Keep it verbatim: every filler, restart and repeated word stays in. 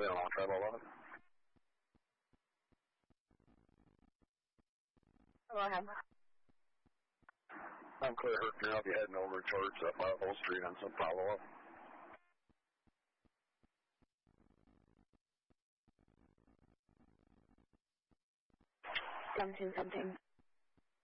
Leon on five eleven. Go ahead. I'm clear, Herc. I'll be heading over towards uh, five oh Street on some follow-up. Something, something.